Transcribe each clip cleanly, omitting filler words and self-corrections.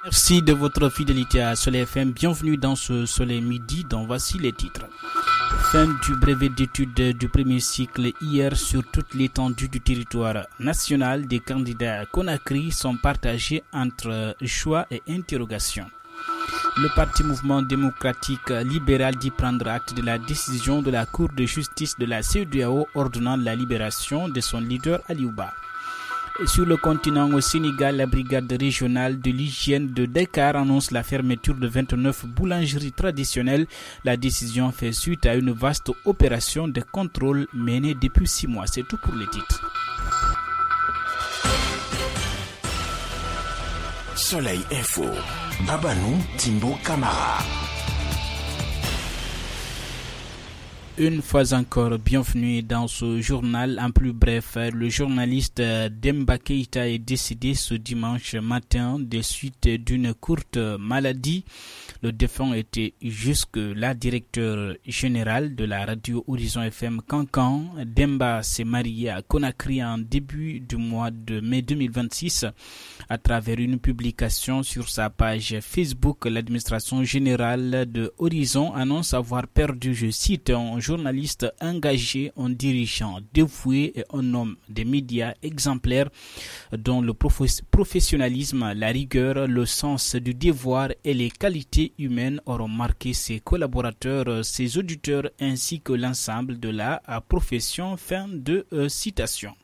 Merci de votre fidélité à Soleil FM. Bienvenue dans ce Soleil Midi, dont voici les titres. Fin du brevet d'études du premier cycle hier sur toute l'étendue du territoire national. Des candidats à Conakry sont partagés entre choix et interrogations. Le parti Mouvement démocratique libéral dit prendre acte de la décision de la Cour de justice de la CEDEAO ordonnant la libération de son leader Aliouba. Sur le continent au Sénégal, la brigade régionale de l'hygiène de Dakar annonce la fermeture de 29 boulangeries traditionnelles. La décision fait suite à une vaste opération de contrôle menée depuis 6 mois. C'est tout pour les titres. Soleil Info, Babanou Timbo Camara. Une fois encore, bienvenue dans ce journal. En plus bref, le journaliste Demba Keïta est décédé ce dimanche matin des suites d'une courte maladie. Le défunt était jusque-là directeur général de la radio Horizon FM Cancan. Demba s'est marié à Conakry en début du mois de mai 2026. À travers une publication sur sa page Facebook, l'administration générale de Horizon annonce avoir perdu, je cite, un journaliste engagé, un dirigeant dévoué et un homme des médias exemplaires dont le professionnalisme, la rigueur, le sens du devoir et les qualités humaines auront marqué ses collaborateurs, ses auditeurs ainsi que l'ensemble de la profession. Fin de citation.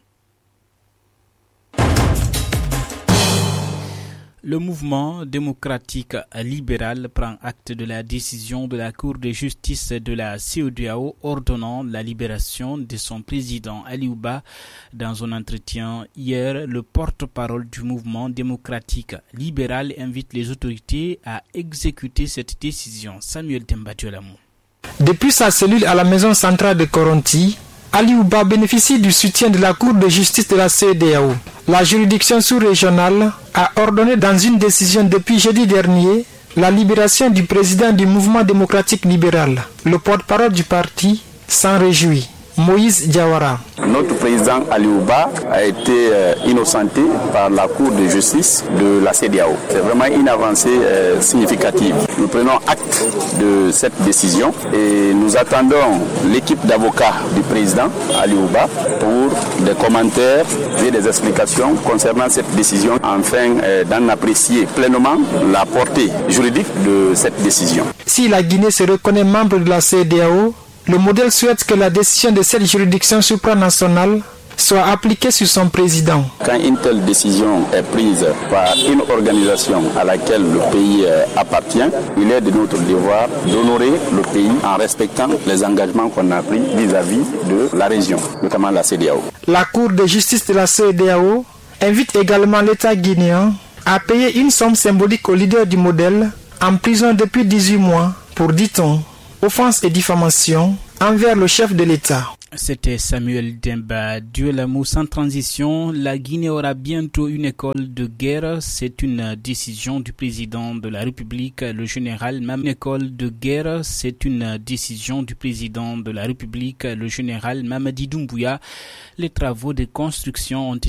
Le mouvement démocratique libéral prend acte de la décision de la Cour de justice de la CEDEAO ordonnant la libération de son président Aliouba. Dans un entretien hier, le porte-parole du mouvement démocratique libéral invite les autorités à exécuter cette décision. Samuel Tembadiolamou. Depuis sa cellule à la maison centrale de Koronti, Aliouba bénéficie du soutien de la Cour de justice de la CEDEAO. La juridiction sous-régionale a ordonné dans une décision depuis jeudi dernier la libération du président du mouvement démocratique libéral. Le porte-parole du parti s'en réjouit. Moïse Diawara. Notre président Aliouba a été innocenté par la Cour de justice de la CEDEAO. C'est vraiment une avancée significative. Nous prenons acte de cette décision et nous attendons l'équipe d'avocats du président Aliouba pour des commentaires et des explications concernant cette décision afin d'en apprécier pleinement la portée juridique de cette décision. Si la Guinée se reconnaît membre de la CEDEAO, le modèle souhaite que la décision de cette juridiction supranationale soit appliquée sur son président. Quand une telle décision est prise par une organisation à laquelle le pays appartient, il est de notre devoir d'honorer le pays en respectant les engagements qu'on a pris vis-à-vis de la région, notamment la CEDEAO. La Cour de justice de la CEDEAO invite également l'État guinéen à payer une somme symbolique au leader du modèle en prison depuis 18 mois pour, dit-on, offense et diffamation envers le chef de l'État. C'était Samuel Demba Diolamou. Sans transition, la Guinée aura bientôt une école de guerre. C'est une décision du président de la République, le général Mamadi. Une école de guerre, c'est une décision du président de la République, le général Mamadi Doumbouya. Les travaux de construction ont été